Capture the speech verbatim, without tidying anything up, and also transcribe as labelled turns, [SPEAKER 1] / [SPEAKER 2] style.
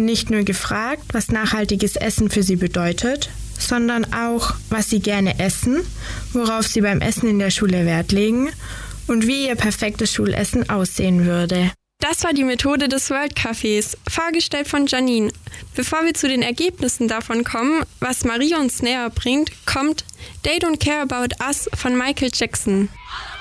[SPEAKER 1] nicht nur gefragt, was nachhaltiges Essen für sie bedeutet, sondern auch, was sie gerne essen, worauf sie beim Essen in der Schule Wert legen und wie ihr perfektes Schulessen aussehen würde.
[SPEAKER 2] Das war die Methode des World Cafés, vorgestellt von Janine. Bevor wir zu den Ergebnissen davon kommen, was Marie uns näher bringt, kommt They Don't Care About Us von Michael Jackson.